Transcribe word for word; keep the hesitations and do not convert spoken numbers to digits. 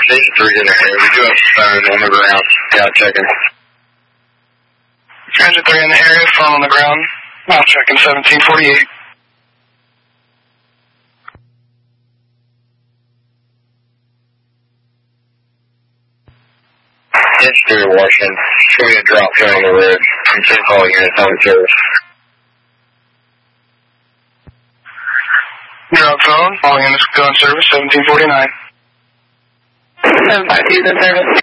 Station three in the air. We do have a phone on the ground. Yeah, checking. Transit three in the area, phone on the ground. Now checking seventeen forty-eight. Interior Washington. Show me a drop zone on the road. I'm ten call units on service. Drop zone. All units go on service, seventeen forty-nine. seven five two is in service.